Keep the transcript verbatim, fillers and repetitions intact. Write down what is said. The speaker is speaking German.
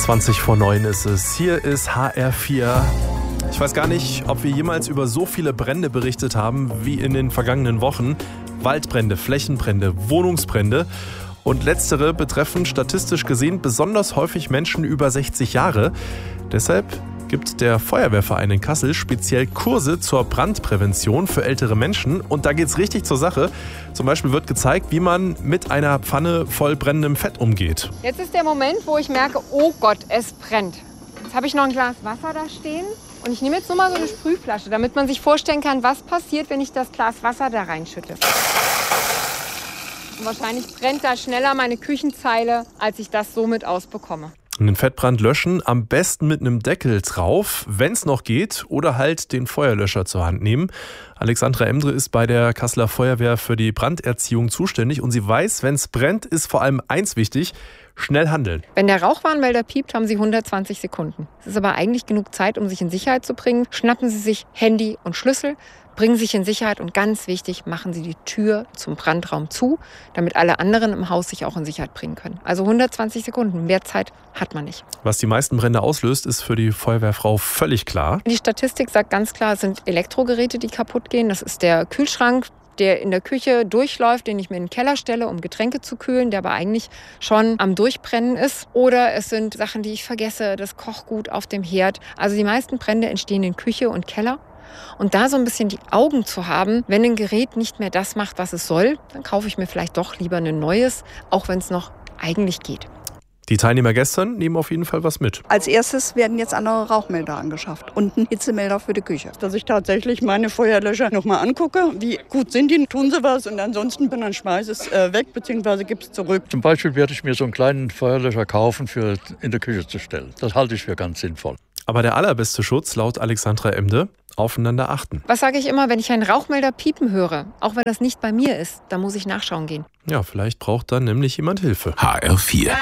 zwanzig vor neun ist es. Hier ist H R vier. Ich weiß gar nicht, ob wir jemals über so viele Brände berichtet haben wie in den vergangenen Wochen. Waldbrände, Flächenbrände, Wohnungsbrände. Und letztere betreffen statistisch gesehen besonders häufig Menschen über sechzig Jahre. Deshalb gibt der Feuerwehrverein in Kassel speziell Kurse zur Brandprävention für ältere Menschen. Und da geht's richtig zur Sache. Zum Beispiel wird gezeigt, wie man mit einer Pfanne voll brennendem Fett umgeht. Jetzt ist der Moment, wo ich merke, oh Gott, es brennt. Jetzt habe ich noch ein Glas Wasser da stehen. Und ich nehme jetzt nur mal so eine Sprühflasche, damit man sich vorstellen kann, was passiert, wenn ich das Glas Wasser da reinschütte. Und wahrscheinlich brennt da schneller meine Küchenzeile, als ich das somit ausbekomme. Den Fettbrand löschen, am besten mit einem Deckel drauf, wenn es noch geht, oder halt den Feuerlöscher zur Hand nehmen. Alexandra Emdre ist bei der Kasseler Feuerwehr für die Branderziehung zuständig und sie weiß, wenn es brennt, ist vor allem eins wichtig: schnell handeln. Wenn der Rauchwarnmelder piept, haben Sie hundertzwanzig Sekunden. Es ist aber eigentlich genug Zeit, um sich in Sicherheit zu bringen. Schnappen Sie sich Handy und Schlüssel, bringen sich in Sicherheit und ganz wichtig, machen Sie die Tür zum Brandraum zu, damit alle anderen im Haus sich auch in Sicherheit bringen können. Also hundertzwanzig Sekunden, mehr Zeit hat man nicht. Was die meisten Brände auslöst, ist für die Feuerwehrfrau völlig klar. Die Statistik sagt ganz klar, es sind Elektrogeräte, die kaputt gehen. Das ist der Kühlschrank, der in der Küche durchläuft, den ich mir in den Keller stelle, um Getränke zu kühlen, der aber eigentlich schon am Durchbrennen ist. Oder es sind Sachen, die ich vergesse, das Kochgut auf dem Herd. Also die meisten Brände entstehen in Küche und Keller. Und da so ein bisschen die Augen zu haben, wenn ein Gerät nicht mehr das macht, was es soll, dann kaufe ich mir vielleicht doch lieber ein neues, auch wenn es noch eigentlich geht. Die Teilnehmer gestern nehmen auf jeden Fall was mit. Als erstes werden jetzt andere Rauchmelder angeschafft und ein Hitzemelder für die Küche. Dass ich tatsächlich meine Feuerlöscher nochmal angucke, wie gut sind die, tun sie was und ansonsten bin dann schmeiße es äh, weg bzw. gebe es zurück. Zum Beispiel werde ich mir so einen kleinen Feuerlöscher kaufen, für in der Küche zu stellen. Das halte ich für ganz sinnvoll. Aber der allerbeste Schutz, laut Alexandra Emde: aufeinander achten. Was sage ich immer, wenn ich einen Rauchmelder piepen höre? Auch wenn das nicht bei mir ist, dann muss ich nachschauen gehen. Ja, vielleicht braucht dann nämlich jemand Hilfe. H R vier